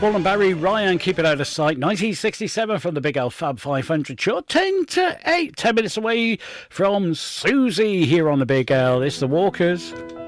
Paul and Barry Ryan, Keep It Out of Sight. 1967 from the Big L Fab 500 chart. 10 to 8. 10 minutes away from Susie here on the Big L. It's the Walkers.